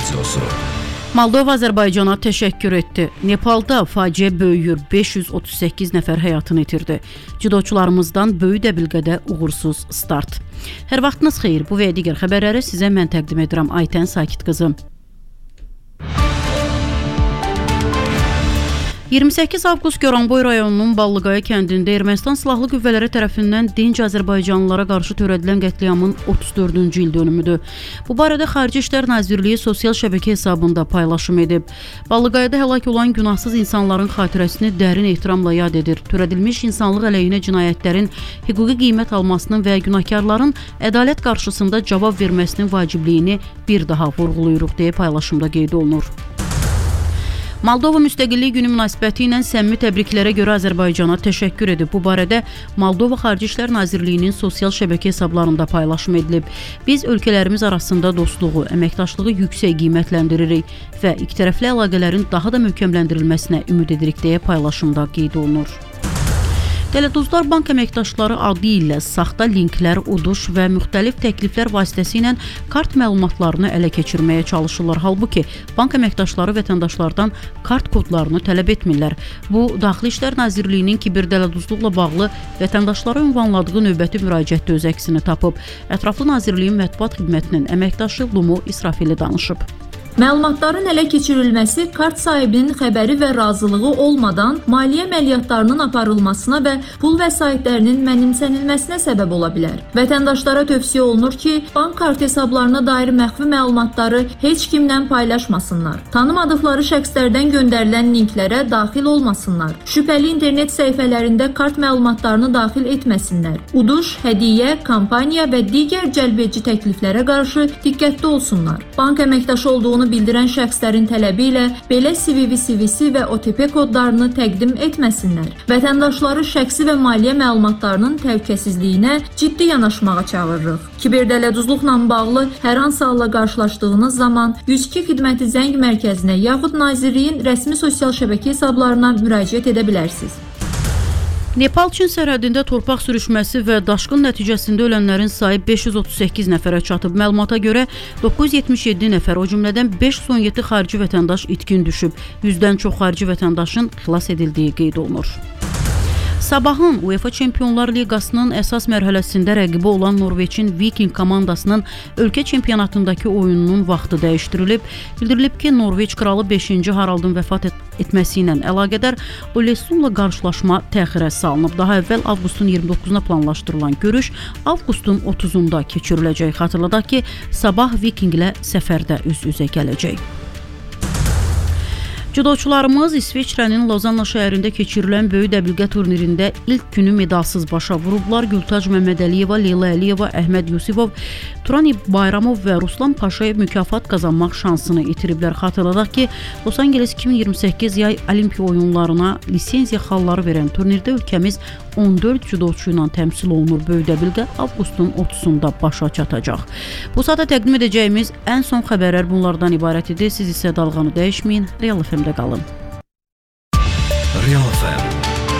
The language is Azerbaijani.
Radiosu. Moldova Azərbaycana təşəkkür etdi. Nepalda faciə böyüyür, 538 nəfər həyatını itirdi. Judoçularımızdan böyük dəbilqədə uğursuz start. Hər vaxtınız xeyir, bu və digər xəbərləri sizə mən təqdim edirəm. Aytən Sakit qızım. 28 avqust Goranboy rayonunun Ballıqaya kəndində Ermənistan silahlı qüvvələri tərəfindən dinc azərbaycanlılara qarşı törədilən qətliamın 34-cü il dönümüdür. Bu barədə Xarici İşlər Nazirliyi sosial şəbəkə hesabında paylaşım edib. Ballıqayada həlak olan günahsız insanların xatirəsini dərin ehtiramla yad edir. Törədilmiş insanlıq əleyhinə cinayətlərin hüquqi qiymət almasının və günahkarların ədalət qarşısında cavab verməsinin vacibliyini bir daha vurğulayırıq deyə paylaşımda qeyd olunur. Moldova Müstəqillik Günü münasibəti ilə səmimi təbriklərə görə Azərbaycana təşəkkür edib. Bu barədə Moldova Xarici İşlər Nazirliyinin sosial şəbəkə hesablarında paylaşım edilib. Biz ölkələrimiz arasında dostluğu, əməkdaşlığı yüksək qiymətləndiririk və ikitərəfli əlaqələrin daha da möhkəmləndirilməsinə ümid edirik deyə paylaşımda qeyd olunur. Dələduzlar bank əməkdaşları adı ilə saxta linklər, uduş və müxtəlif təkliflər vasitəsilə kart məlumatlarını ələ keçirməyə çalışırlar. Halbuki bank əməkdaşları vətəndaşlardan kart kodlarını tələb etmirlər. Bu, Daxili İşlər Nazirliyinin kiberdələduzluqla bağlı vətəndaşlara ünvanladığı növbəti müraciətdə öz əksini tapıb. Ətraflı Nazirliyin mətbuat xidmətinin əməkdaşı Lumu İsrafili danışıb. Məlumatların ələ keçirilməsi kart sahibinin xəbəri və razılığı olmadan maliyyə əməliyyatlarının aparılmasına və pul vəsaitlərinin mənimsənilməsinə səbəb ola bilər. Vətəndaşlara tövsiyə olunur ki, bank kart hesablarına dair məxfi məlumatları heç kimlə paylaşmasınlar. Tanımadıqları şəxslərdən göndərilən linklərə daxil olmasınlar. Şübhəli internet səhifələrində kart məlumatlarını daxil etməsinlər. Uduş, hədiyyə, kampaniya və digər cəlbedici təkliflərə qarşı diqqətli olsunlar. Bank əməkdaşı olduğunu bildirən şəxslərin tələbi ilə belə CVV və OTP kodlarını təqdim etməsinlər. Vətəndaşları şəxsi və maliyyə məlumatlarının təhlükəsizliyinə ciddi yanaşmağa çağırırıq. Kiberdələduzluqla bağlı hər hansı halla qarşılaşdığınız zaman 102 xidməti zəng mərkəzinə yaxud Nazirliyin rəsmi sosial şəbəkə hesablarına müraciət edə bilərsiniz. Nepal-Çin sərhədində torpaq sürüşməsi və daşqın nəticəsində ölənlərin sayı 538 nəfərə çatıb. Məlumata görə 977 nəfər, o cümlədən 517 xarici vətəndaş itkin düşüb. 100-dən çox xarici vətəndaşın xilas edildiyi qeyd olunur. Sabahın UEFA Çempionlar Liqasının əsas mərhələsində rəqibi olan Norveçin Viking komandasının ölkə çempionatındakı oyununun vaxtı dəyişdirilib. Bildirilib ki, Norveç kralı 5-ci Haraldın vəfat etməsi ilə əlaqədar Olesunla qarşılaşma təxirə salınıb. Daha əvvəl avqustun 29-una planlaşdırılan görüş avqustun 30-unda keçiriləcək. Xatırladaq ki, sabah Viking ilə səfərdə üz-üzə gələcək. Judoçularımız İsveçrənin Lozanna şəhərində keçirilən böyük dəbilqə turnirində ilk günü medalsız başa vurublar. Gültac Məmmədəliyeva, Leyla Əliyeva, Əhməd Yusifov, Turani Bayramov və Ruslan Paşayev mükafat qazanmaq şansını itiriblər. Xatırladaq ki, Los Angeles 2028 yay Olimpiya oyunlarına lisenziya xalları verən turnirdə ölkəmiz 14 judoçu ilə təmsil olunur. Böyük dəbilqə avqustun 30-da başa çatacaq. Bu saata təqdim edəcəyimiz ən son xəbərlər bunlardan ibarət idi. Siz isə dalğanı dəyişməyin, Real FM-də qalın. Real